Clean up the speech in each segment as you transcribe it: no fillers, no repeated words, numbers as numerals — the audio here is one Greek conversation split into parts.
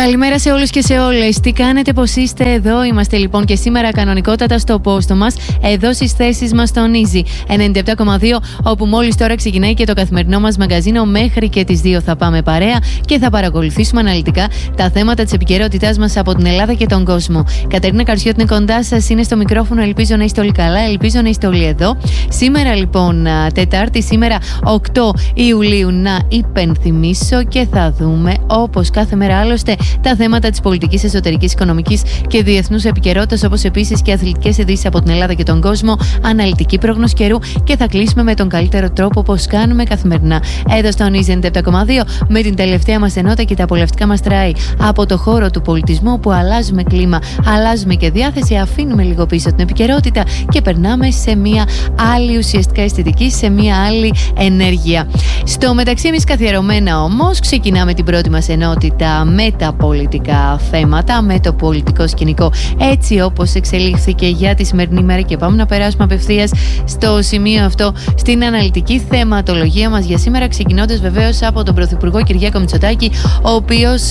Καλημέρα σε όλους και σε όλες. Τι κάνετε, πώς είστε? Εδώ είμαστε λοιπόν και σήμερα κανονικότατα στο πόστο μας. Εδώ στις θέσεις μας τονίζει 97,2, όπου μόλις τώρα ξεκινάει και το καθημερινό μας μαγκαζίνο. Μέχρι και τις 2 θα πάμε παρέα και θα παρακολουθήσουμε αναλυτικά τα θέματα της επικαιρότητάς μας από την Ελλάδα και τον κόσμο. Κατερίνα Καρσιώτη είναι κοντά σας, είναι στο μικρόφωνο. Ελπίζω να είστε όλοι καλά, ελπίζω να είστε όλοι εδώ. Σήμερα λοιπόν, Τετάρτη, σήμερα 8 Ιουλίου, να υπενθυμίσω και θα δούμε όπως κάθε μέρα άλλωστε τα θέματα της πολιτικής, εσωτερικής, οικονομικής και διεθνούς επικαιρότητας, όπως επίσης και αθλητικές ειδήσεις από την Ελλάδα και τον κόσμο, αναλυτική πρόγνωση καιρού και θα κλείσουμε με τον καλύτερο τρόπο όπως κάνουμε καθημερινά. Εδώ στο Νίζι 97,2 με την τελευταία μας ενότητα και τα απολαυστικά μας τράι από το χώρο του πολιτισμού, που αλλάζουμε κλίμα, αλλάζουμε και διάθεση, αφήνουμε λίγο πίσω την επικαιρότητα και περνάμε σε μια άλλη ουσιαστικά αισθητική, σε μια άλλη ενέργεια. Στο μεταξύ, εμείς καθιερωμένα όμως ξεκινάμε την πρώτη μας ενότητα με τα πολιτικά θέματα, με το πολιτικό σκηνικό έτσι όπως εξελίχθηκε για τη σημερινή μέρα, και πάμε να περάσουμε απευθείας στο σημείο αυτό, στην αναλυτική θεματολογία μας για σήμερα, ξεκινώντας βεβαίως από τον Πρωθυπουργό Κυριάκο Μητσοτάκη, ο οποίος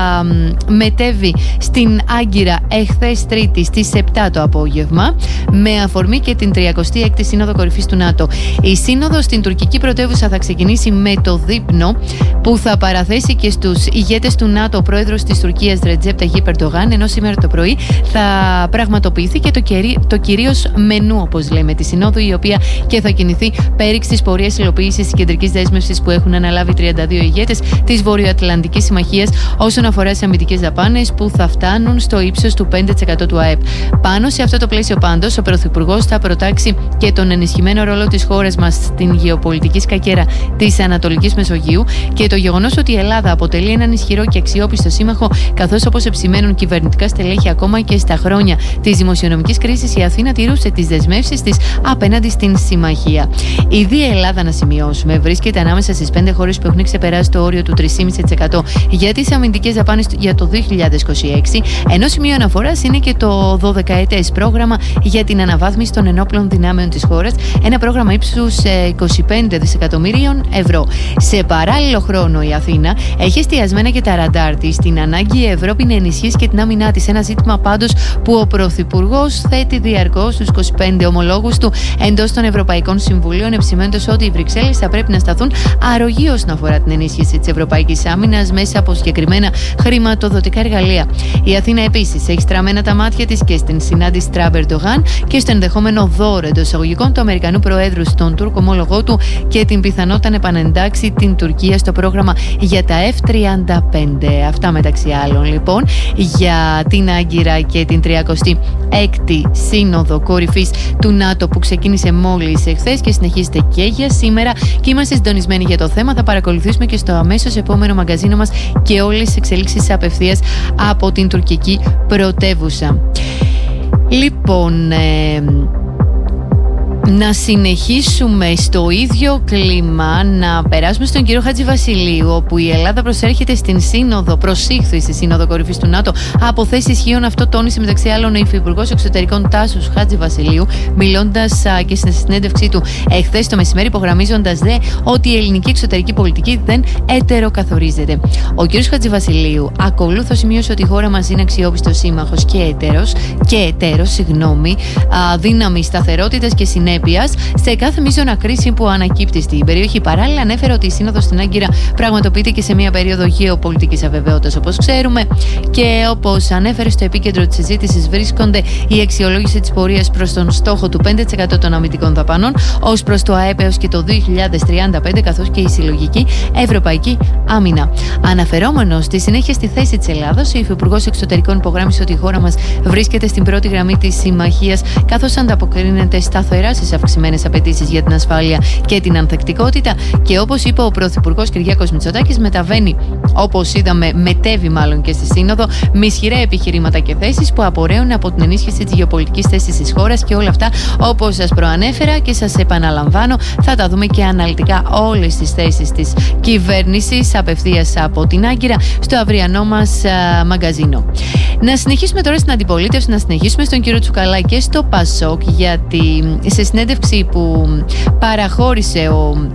μετέβη στην Άγκυρα εχθές Τρίτη στις 7 το απόγευμα, με αφορμή και την 36η Σύνοδο Κορυφής του ΝΑΤΟ. Η σύνοδος στην τουρκική πρωτεύουσα θα ξεκινήσει με το δείπνο που θα παραθέσει και στους ηγέτες του ΝΑΤΟ ο πρόεδρος της Τουρκίας Ρετζέπ Ταγίπ Ερντογάν, ενώ σήμερα το πρωί θα πραγματοποιηθεί και το κυρίως μενού, όπως λέμε, τη συνόδου, η οποία και θα κινηθεί πέριξ της πορείας υλοποίησης της κεντρικής δέσμευσης που έχουν αναλάβει 32 ηγέτες της Βορειοατλαντικής Συμμαχίας όσον αφορά τις αμυντικές δαπάνες, που θα φτάνουν στο ύψος του 5% του ΑΕΠ. Πάνω σε αυτό το πλαίσιο πάντως, ο Πρωθυπουργός θα προτάξει και τον ενισχυμένο ρόλο της χώρας μας στην γεωπολιτική σκακέρα της Ανατολικής Μεσογείου και το γεγονός ότι η Ελλάδα αποτελεί έναν ισχυρό και αξιόπιστο σύμμαχο, καθώς όπως επισημαίνουν κυβερνητικά στελέχη, ακόμα και στα χρόνια της δημοσιονομικής κρίσης η Αθήνα τηρούσε τις δεσμεύσεις της απέναντι στην συμμαχία. Ήδη η Ελλάδα, να σημειώσουμε, βρίσκεται ανάμεσα στις 5 χώρες που έχουν ξεπεράσει το όριο του 3,5% για τις αμυντικές δαπάνες για το 2026, ενώ σημείο αναφοράς είναι και το 12ετές πρόγραμμα για την αναβάθμιση των ενόπλων δυνάμεων της χώρας, ένα πρόγραμμα ύψους 25 δισεκατομμυρίων ευρώ. Σε παράλληλο χρόνο, η Αθήνα έχει εστιασμένα και τα ραντάρ της στην ανάγκη η Ευρώπη να ενισχύσει και την άμυνά της. Ένα ζήτημα πάντως που ο Πρωθυπουργός θέτει διαρκώς στους 25 ομολόγους του εντός των Ευρωπαϊκών Συμβουλίων, επισημαίνοντας ότι οι Βρυξέλλες θα πρέπει να σταθούν αρρωγοί όσον αφορά την ενίσχυση της ευρωπαϊκής άμυνας μέσα από συγκεκριμένα χρηματοδοτικά εργαλεία. Η Αθήνα επίσης έχει στραμμένα τα μάτια της και στην συνάντηση Τραμπ Ερντογάν και στο ενδεχόμενο δώρο εντός εισαγωγικών του Αμερικανού Προέδρου στον Τούρκο ομόλογό του και την πιθανότητα να επανεντάξει την Τουρκία στο πρόγραμμα για τα F-35. Αυτά μεταξύ άλλων λοιπόν για την Άγκυρα και την 36η Σύνοδο Κορυφής του ΝΑΤΟ που ξεκίνησε μόλις εχθές και συνεχίζεται και για σήμερα, και είμαστε συντονισμένοι για το θέμα. Θα παρακολουθήσουμε και στο αμέσως επόμενο μαγκαζίνο μας και όλες τις εξελίξεις απευθείας από την τουρκική πρωτεύουσα. Λοιπόν, να συνεχίσουμε στο ίδιο κλίμα, να περάσουμε στον κύριο Χατζηβασιλείου, όπου η Ελλάδα προσήχθη στη Σύνοδο Κορυφής του ΝΑΤΟ από θέση ισχύων. Αυτό τόνισε μεταξύ άλλων ο Υφυπουργός Εξωτερικών Τάσος Χατζηβασιλείου, μιλώντας και στη συνέντευξή του εχθές το μεσημέρι, υπογραμμίζοντας ότι η ελληνική εξωτερική πολιτική δεν ετεροκαθορίζεται. Ο κύριος Χατζηβασιλείου ακολούθως σημείωσε ότι η χώρα μας είναι αξιόπιστος σύμμαχος και εταίρος, δύναμη σταθερότητας και συνέπειας σε κάθε μείζωνα κρίση που ανακύπτει στην περιοχή. Παράλληλα, ανέφερε ότι η Σύνοδος στην Άγκυρα πραγματοποιείται και σε μια περίοδο γεωπολιτικής αβεβαιότητας, όπως ξέρουμε, και όπως ανέφερε, στο επίκεντρο της συζήτησης βρίσκονται η αξιολόγηση της πορείας προς τον στόχο του 5% των αμυντικών δαπανών ως προς το ΑΕΠ έως και το 2035, καθώς και η συλλογική ευρωπαϊκή άμυνα. Αναφερόμενος στη συνέχεια στη θέση της Ελλάδος, ο Υφυπουργός Εξωτερικών υπογράμμισε ότι η χώρα μας βρίσκεται στην πρώτη γραμμή της συμμαχίας, καθώς ανταποκρίνεται σταθερά στις αυξημένες απαιτήσεις για την ασφάλεια και την ανθεκτικότητα, και όπως είπε ο Πρωθυπουργός Κυριάκος Μητσοτάκης, μετέβη και στη Σύνοδο με ισχυρά επιχειρήματα και θέσεις που απορρέουν από την ενίσχυση της γεωπολιτικής θέσης της χώρας, και όλα αυτά, όπως σας προανέφερα και σας επαναλαμβάνω, θα τα δούμε και αναλυτικά όλες τις θέσεις της κυβέρνησης απευθείας από την Άγκυρα στο αυριανό μας μαγκαζίνο. Να συνεχίσουμε τώρα στην αντιπολίτευση, να συνεχίσουμε στον κύριο Τσουκαλά και στο Πασόκ, γιατί σε συνέντευξη που παραχώρησε ο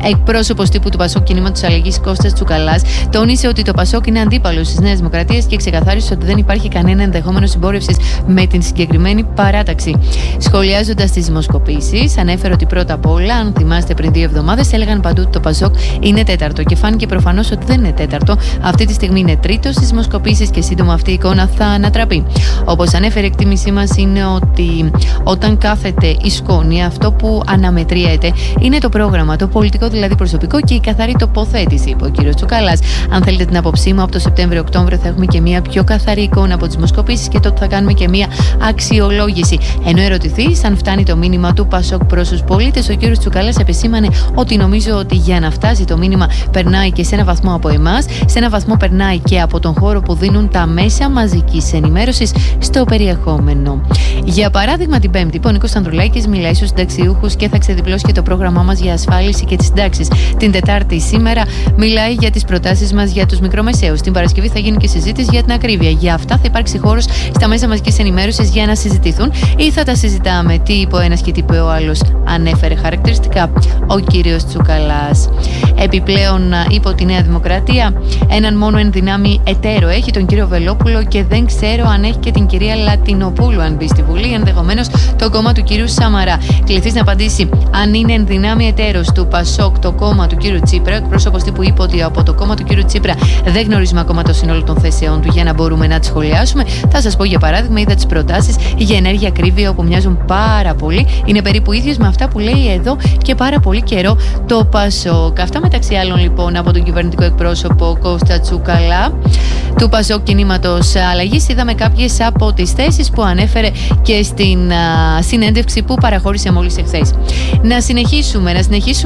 εκπρόσωπος τύπου του Πασόκ Κινήματος Αλλαγής Κώστας Τσουκαλάς τόνισε ότι το Πασόκ είναι αντίπαλος της Νέας Δημοκρατίας και ξεκαθάρισε ότι δεν υπάρχει κανένα ενδεχόμενο συμπόρευσης με την συγκεκριμένη παράταξη. Σχολιάζοντας τις δημοσκοπήσεις, ανέφερε ότι πρώτα απ' όλα, αν θυμάστε, πριν 2 εβδομάδες έλεγαν παντού ότι το Πασόκ είναι τέταρτο και φάνηκε προφανώς ότι δεν είναι τέταρτο. Αυτή τη στιγμή είναι τρίτο στις δημοσκοπήσεις και σύντομα αυτή η εικόνα θα ανατραπεί. Όπως ανέφερε, η εκτίμησή μας είναι ότι όταν κάθεται η σκόνη, αυτό που αναμετριέται είναι το πρόγραμμα, το πολιτικό δηλαδή προσωπικό και η καθαρή τοποθέτηση, είπε ο κ. Τσουκαλάς. Αν θέλετε την άποψή μου, από το Σεπτέμβριο-Οκτώβριο θα έχουμε και μια πιο καθαρή εικόνα από τις δημοσκοπήσεις και τότε θα κάνουμε και μια αξιολόγηση. Ενώ ερωτηθείς αν φτάνει το μήνυμα του Πασόκ προς τους πολίτες, ο κ. Τσουκαλάς επεσήμανε ότι νομίζω ότι για να φτάσει το μήνυμα περνάει και σε ένα βαθμό από εμάς, σε ένα βαθμό περνάει και από τον χώρο που δίνουν τα μέσα μαζικής ενημέρωσης στο περιεχόμενο. Για παράδειγμα, την Πέμπτη, ο Νίκος Ανδρουλάκης μιλάει στους συνταξιούχους και θα ξεδιπλώσει και το πρόγραμμά μας για ασφάλιση και τις συντάξεις. Την Τετάρτη, σήμερα, μιλάει για τις προτάσεις μας για τους μικρομεσαίους. Την Παρασκευή θα γίνει και συζήτηση για την ακρίβεια. Για αυτά θα υπάρξει χώρος στα μέσα μαζικής ενημέρωσης για να συζητηθούν ή θα τα συζητάμε. Τι είπε ο ένας και τι είπε ο άλλος, ανέφερε χαρακτηριστικά ο κύριος Τσουκαλάς. Επιπλέον, είπε ότι η Νέα Δημοκρατία έναν μόνο ενδυνάμει εταίρο έχει, τον κύριο Βελόπουλο, και δεν ξέρω αν έχει και την κυρία Λατινοπούλου αν μπει στη Βουλή, ενδεχομένως το κόμμα του κύριου Σαμαρά. Κληθείς να απαντήσει αν είναι ενδυνάμει εταίρος του Πασόκ το κόμμα του κύριου Τσίπρα. Εκπρόσωπος τύπου είπε ότι από το κόμμα του κύριου Τσίπρα δεν γνωρίζουμε ακόμα το σύνολο των θέσεών του για να μπορούμε να τις σχολιάσουμε. Θα σας πω για παράδειγμα, είδα τις προτάσεις για ενέργεια ακρίβεια όπου μοιάζουν πάρα πολύ. Είναι περίπου ίδιες με αυτά που λέει εδώ και πάρα πολύ καιρό το Πασόκ. Αυτά μεταξύ άλλων λοιπόν από τον κυβερνητικό εκπρόσωπο Κώστα Τσουκαλά του Πασόκ Κινήματος Αλλαγής. Είδαμε κάποιες από τις θέσεις που ανέφερε και στην συνέντευξη που παραχώρησε μόλις εχθές. Να συνεχίσουμε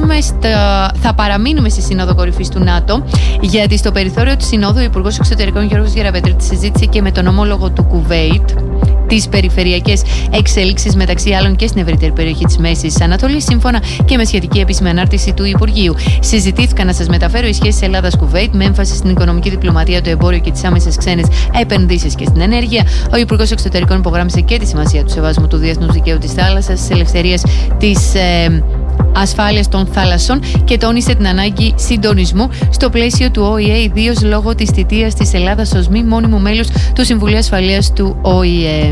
θα παραμείνουμε στη Σύνοδο Κορυφής του ΝΑΤΟ, γιατί στο περιθώριο της Συνόδου ο Υπουργός Εξωτερικών Γιώργος Γεραπετρίτης συζήτησε και με τον ομόλογο του Κουβέιτ τις περιφερειακές εξέλιξεις μεταξύ άλλων και στην ευρύτερη περιοχή της Μέσης Ανατολής, σύμφωνα και με σχετική επίσημη ανάρτηση του Υπουργείου. Συζητήθηκαν, να σας μεταφέρω, οι σχέσεις Ελλάδα-Κουβέιτ με έμφαση στην οικονομική διπλωματία, το εμπόριο και τις άμεσες ξένες επενδύσεις και στην ενέργεια. Ο Υπουργός Εξωτερικών υπογράμμισε και τη σημασία του σεβασμού του διεθνούς δικαίου της θάλασσας, της ελευθερίας της ασφάλειας των θάλασσων και τόνισε την ανάγκη συντονισμού στο πλαίσιο του ΟΗΕ, ιδίως λόγω της θητείας της Ελλάδας ως μη μόνιμου μέλους του Συμβουλίου Ασφαλείας του ΟΗΕ.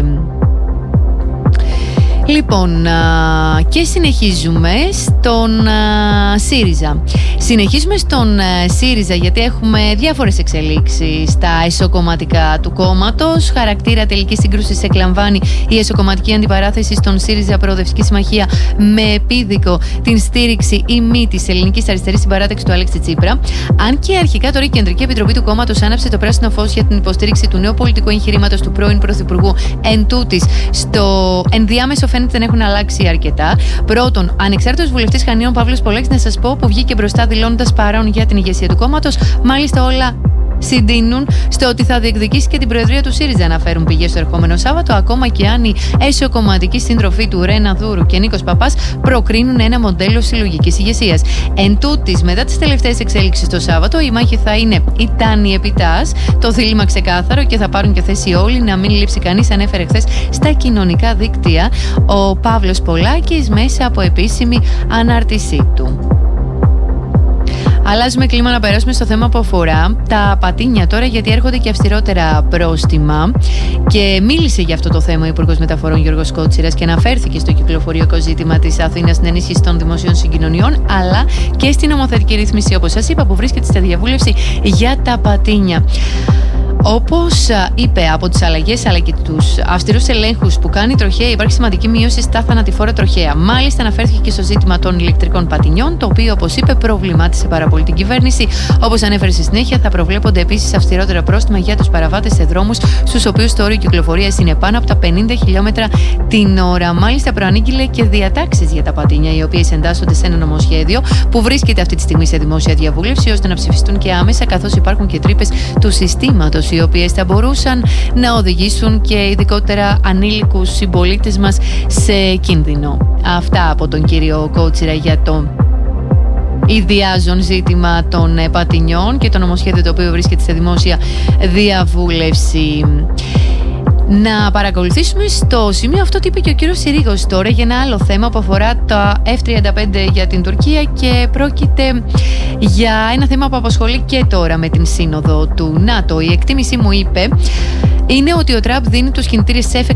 Λοιπόν, και συνεχίζουμε στον ΣΥΡΙΖΑ. Συνεχίζουμε στον ΣΥΡΙΖΑ γιατί έχουμε διάφορες εξελίξεις στα εσωκομματικά του κόμματος. Χαρακτήρα τελικής σύγκρουσης εκλαμβάνει η εσωκομματική αντιπαράθεση στον ΣΥΡΙΖΑ Προοδευτική Συμμαχία με επίδικο την στήριξη ή μη της Ελληνικής Αριστερής στην παράταξη του Αλέξη Τσίπρα. Αν και αρχικά τώρα η Κεντρική Επιτροπή του κόμματος άναψε το πράσινο φως για την υποστήριξη του νέου πολιτικού εγχειρήματος του πρώην Πρωθυπουργού εν τούτης, στο ενδιάμεσο φαίνεται να έχουν αλλάξει αρκετά. Πρώτον, ανεξάρτητος βουλευτής Χανίων Παύλος Πολέξης, να σας πω, που βγήκε μπροστά δηλώνοντας παρόν για την ηγεσία του κόμματος. Μάλιστα, όλα συντείνουν στο ότι θα διεκδικήσει και την προεδρία του ΣΥΡΙΖΑ, αναφέρουν πηγές στο ερχόμενο Σάββατο, ακόμα και αν οι εσωκομματικοί σύντροφοι του Ρένα Δούρου και Νίκος Παπάς προκρίνουν ένα μοντέλο συλλογικής ηγεσίας. Εν τούτης, μετά τις τελευταίες εξέλιξεις το Σάββατο, η μάχη θα είναι η τάνη επιτάς, το δίλημμα ξεκάθαρο και θα πάρουν και θέση όλοι, να μην λείψει κανείς, ανέφερε χθες στα κοινωνικά δίκτυα ο Παύλος Πολάκης μέσα από επίσημη ανάρτησή του. Αλλάζουμε κλίμα, να περάσουμε στο θέμα που αφορά τα πατίνια τώρα, γιατί έρχονται και αυστηρότερα πρόστιμα. Και μίλησε για αυτό το θέμα ο Υπουργός Μεταφορών Γιώργος Κότσιρας και αναφέρθηκε στο κυκλοφοριακό ζήτημα της Αθήνας στην ενίσχυση των δημοσίων συγκοινωνιών, αλλά και στην νομοθετική ρύθμιση, όπως σας είπα, που βρίσκεται στη διαβούλευση για τα πατίνια. Όπως είπε, από τις αλλαγές αλλά και τους αυστηρούς ελέγχους που κάνει η τροχέα, υπάρχει σημαντική μείωση στα θανατηφόρα τροχαία. Μάλιστα, αναφέρθηκε και στο ζήτημα των ηλεκτρικών πατινιών, το οποίο, όπως είπε, προβλημάτισε πάρα πολύ την κυβέρνηση. Όπως ανέφερε στη συνέχεια, θα προβλέπονται επίσης αυστηρότερα πρόστιμα για τους παραβάτες σε δρόμους στους οποίους το όριο κυκλοφορίας είναι πάνω από τα 50 χιλιόμετρα την ώρα. Μάλιστα, προανήγγειλε και διατάξεις για τα πατίνια, οι οποίες εντάσσονται σε ένα νομοσχέδιο που βρίσκεται αυτή τη στιγμή σε δημόσια διαβούλευση, ώστε να ψηφιστούν και άμεσα, καθώς υπάρχουν και τρύπες του συστήματος, οι οποίες θα μπορούσαν να οδηγήσουν και ειδικότερα ανήλικους συμπολίτες μας σε κίνδυνο. Αυτά από τον κύριο Κότσιρα για το ιδιάζον ζήτημα των πατινιών και το νομοσχέδιο το οποίο βρίσκεται σε δημόσια διαβούλευση. Να παρακολουθήσουμε στο σημείο αυτό τι είπε και ο κύριος Συρίγος τώρα για ένα άλλο θέμα που αφορά τα F-35 για την Τουρκία και πρόκειται για ένα θέμα που απασχολεί και τώρα με την σύνοδο του ΝΑΤΟ. Η εκτίμηση μου είπε είναι ότι ο Τραμπ δίνει τους κινητήρες F-150